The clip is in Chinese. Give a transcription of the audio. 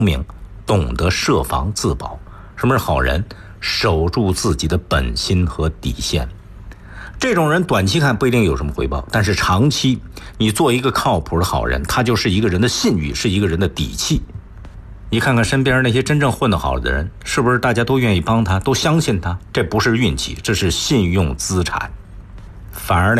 明，懂得设防自保。什么是好人？守住自己的本心和底线。这种人短期看不一定有什么回报，但是长期你做一个靠谱的好人，他就是一个人的信誉，是一个人的底气。你看看身边那些真正混得好的人，是不是大家都愿意帮他，都相信他？这不是运气，这是信用资产。反而